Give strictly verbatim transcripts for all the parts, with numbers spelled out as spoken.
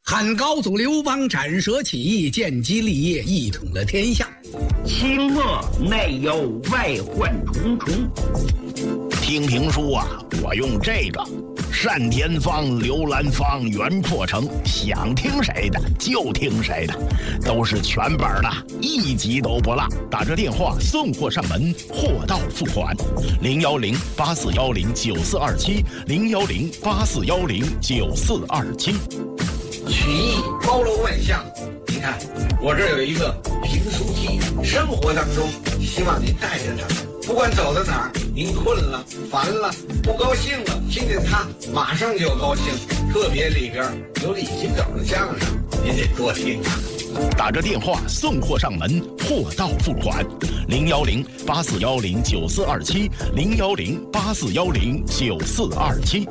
汉高祖刘邦斩蛇起义，建基立业，一统了天下。 清末内忧外患重重。 听评书啊，我用这个单田芳、刘兰芳、袁阔成，想听谁的就听谁的，都是全本的，一集都不落。打着电话送货上门，货到付款。零幺零八四幺零九四二七，零幺零八四幺零九四二七。 曲艺包罗万象，你看我这有一个评书机，生活当中希望您带着它，不管走到哪儿，您困了、烦了、不高兴了，听见它马上就高兴。特别里边有李金斗的相声，您得多听啊。 打着电话送货上门，货到付款。零幺零八四幺零九四二七，零幺零八四幺零九四二七。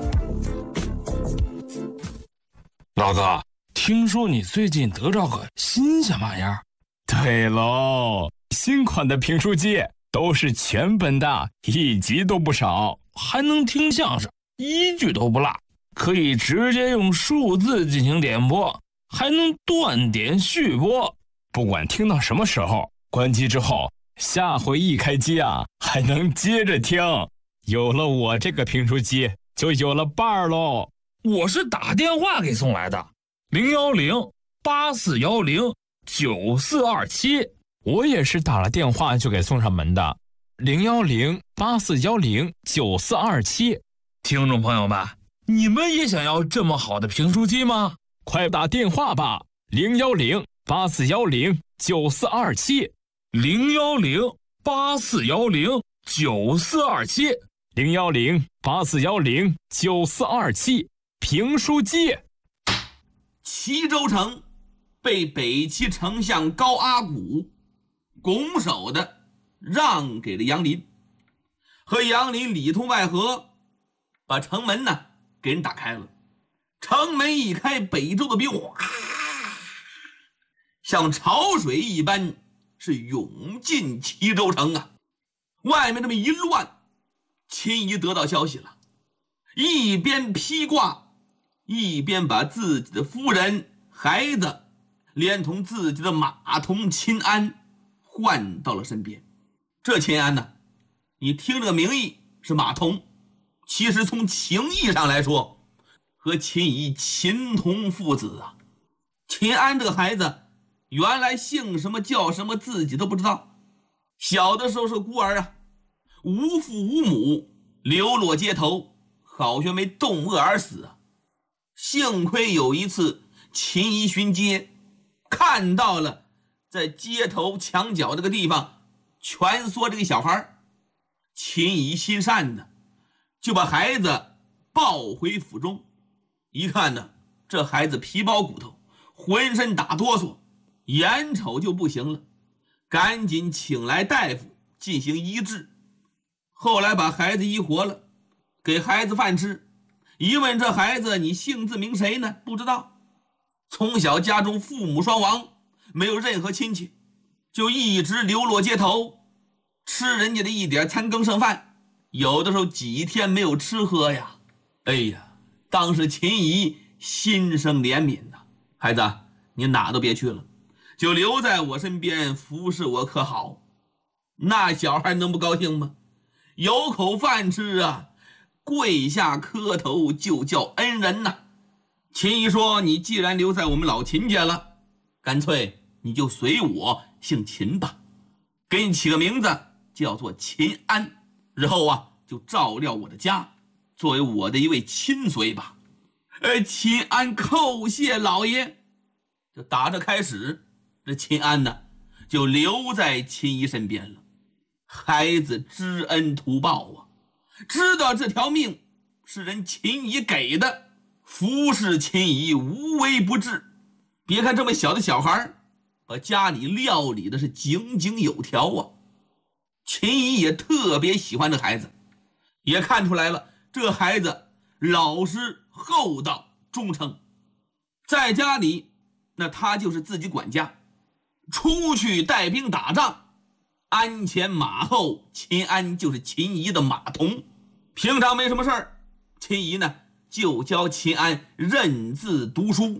老子听说你最近得着个新鲜玩意儿？ 对喽，新款的评书机都是全本的，一集都不少， 还能听相声，一句都不落，可以直接用数字进行点播，还能断点续播。 不管听到什么时候，关机之后，下回一开机啊，还能接着听。有了我这个评书机，就有了伴儿喽。 我是打电话给送来的，零幺零八四幺零九四二七。 我也是打了电话就给送上门的，零幺零八四幺零九四二七。 听众朋友们，你们也想要这么好的评书机吗？ 快打电话吧，零幺零八四幺零九四二七， 零幺零八四幺零九四二七， 零幺零八四幺零九四二七。评书机。 齐州城被北齐丞相高阿骨拱手的让给了杨林，和杨林里通外合，把城门呢给人打开了。城门一开，北周的兵哗像潮水一般是涌进齐州城啊！外面这么一乱，秦仪得到消息了，一边披挂，一边把自己的夫人、孩子，连同自己的马童秦安唤到了身边。这秦安呢，你听这个名义是马童，其实从情义上来说，和秦仪秦童父子啊。秦安这个孩子原来姓什么叫什么自己都不知道，小的时候是孤儿啊，无父无母，流落街头，好像没冻饿而死啊。幸亏有一次秦仪巡街，看到了在街头墙角这个地方蜷缩这个小孩，秦仪心善的就把孩子抱回府中。一看呢，这孩子皮包骨头，浑身打哆嗦，眼瞅就不行了，赶紧请来大夫进行医治。后来把孩子医活了，给孩子饭吃。一问这孩子，你姓字名谁呢？不知道。从小家中父母双亡，没有任何亲戚，就一直流落街头，吃人家的一点残羹剩饭，有的时候几天没有吃喝呀。哎呀，当时秦仪心生怜悯呐，孩子，你哪都别去了，就留在我身边服侍我可好？那小孩能不高兴吗？有口饭吃啊，跪下磕头就叫恩人呐。秦仪说，你既然留在我们老秦家了，干脆你就随我姓秦吧，给你起个名字叫做秦安，日后啊就照料我的家，作为我的一位亲随吧。呃，秦安叩谢老爷。就打这开始，这秦安呢就留在秦仪身边了。孩子知恩图报啊，知道这条命是人秦仪给的，服侍秦仪无微不至。别看这么小的小孩，把家里料理的是井井有条啊。秦仪也特别喜欢这孩子，也看出来了，这孩子老实厚道忠诚，在家里那他就是自己管家，出去带兵打仗，鞍前马后，秦安就是秦仪的马童。平常没什么事儿，秦仪呢就教秦安认字读书，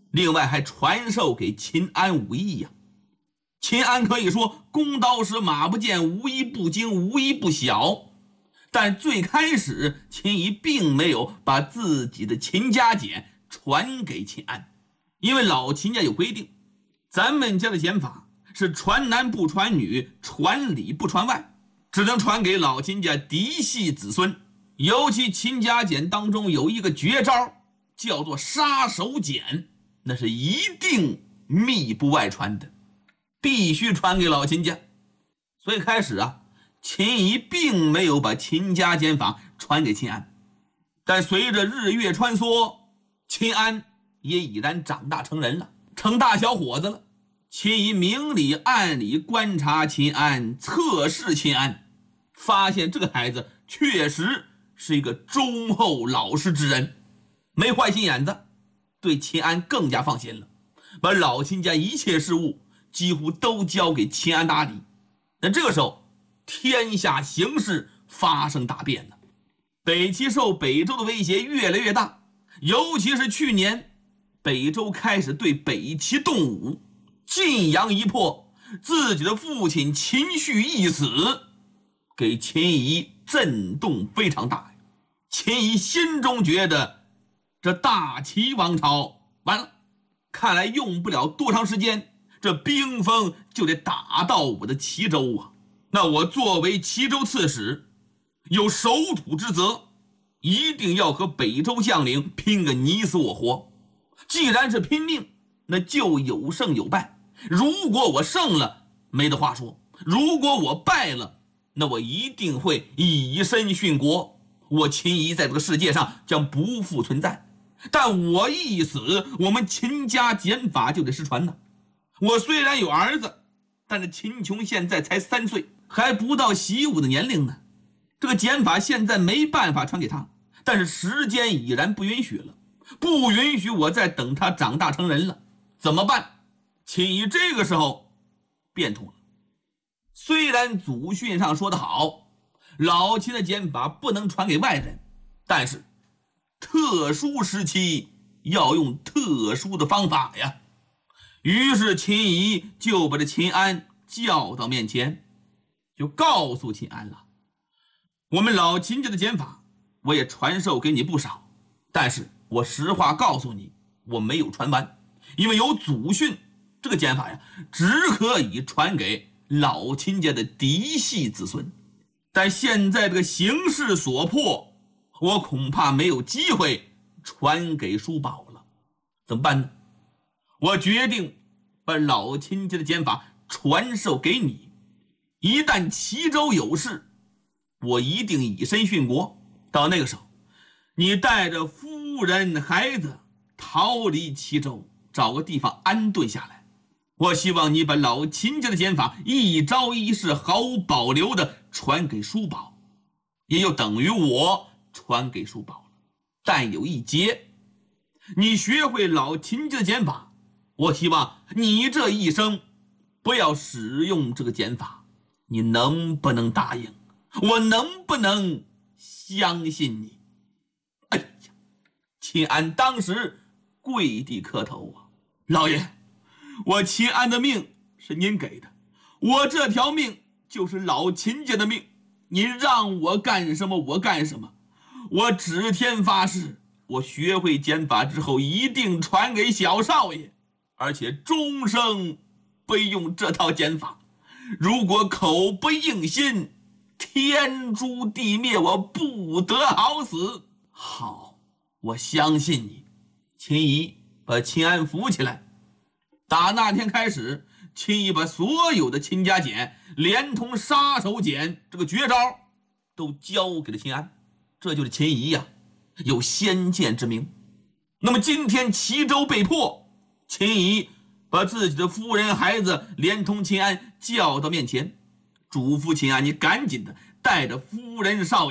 另外还传授给秦安武艺呀。秦安可以说弓刀石马不见，无一不精，无一不晓。但最开始秦仪并没有把自己的秦家剪传给秦安，因为老秦家有规定，咱们家的剪法是传男不传女，传里不传外，只能传给老秦家嫡系子孙。尤其秦家剪当中有一个绝招，叫做杀手锏，那是一定密不外传的，必须传给老秦家。所以开始啊，秦仪并没有把秦家剪法传给秦安。但随着日月穿梭，秦安也已然长大成人了，成大小伙子了。秦仪明里暗里观察秦安，测试秦安，发现这个孩子确实是一个忠厚老实之人，没坏心眼子，对秦安更加放心了，把老秦家一切事务几乎都交给秦安打理。那这个时候天下形势发生大变了，北齐受北周的威胁越来越大，尤其是去年北周开始对北齐动武，晋阳一破，自己的父亲秦绪一死，给秦仪震动非常大。秦仪心中觉得这大齐王朝完了，看来用不了多长时间，这兵锋就得打到我的齐州啊。那我作为齐州刺史，有守土之责，一定要和北周将领拼个你死我活。既然是拼命，那就有胜有败。如果我胜了，没得话说；如果我败了，那我一定会以身殉国。我秦仪在这个世界上将不复存在。但我一死，我们秦家剪法就得失传呢。我虽然有儿子，但是秦琼现在才三岁，还不到习武的年龄呢。这个剪法现在没办法传给他，但是时间已然不允许了，不允许我再等他长大成人了。怎么办？秦仪这个时候变通了。虽然祖训上说得好，老秦的剪法不能传给外人，但是特殊时期要用特殊的方法呀。于是秦仪就把这秦安叫到面前，就告诉秦安了，我们老秦家的剪法我也传授给你不少，但是我实话告诉你，我没有传完，因为有祖训，这个剪法呀只可以传给老秦家的嫡系子孙。但现在这个形势所迫，我恐怕没有机会传给叔宝了。怎么办呢？我决定把老秦家的剪法传授给你，一旦齐州有事，我一定以身殉国。到那个时候，你带着夫人孩子逃离齐州，找个地方安顿下来。我希望你把老秦家的剪法一招一式毫无保留的传给叔宝，也就等于我传给叔宝了。但有一节，你学会老秦家的剪法，我希望你这一生不要使用这个剪法。你能不能答应？我能不能相信你？哎呀，秦安当时跪地磕头啊，老爷，我秦安的命是您给的，我这条命就是老秦家的命，您让我干什么我干什么。我指天发誓，我学会剪法之后一定传给小少爷，而且终生不用这套剪法。如果口不应心，天诛地灭，我不得好死。好，我相信你。秦仪把秦安扶起来。打那天开始，秦仪把所有的秦家剪连同杀手锏这个绝招都交给了秦安。这就是秦仪呀、啊，有先见之明。那么今天齐州被破，秦仪把自己的夫人孩子连同秦安叫到面前，嘱咐秦安，你赶紧的带着夫人少爷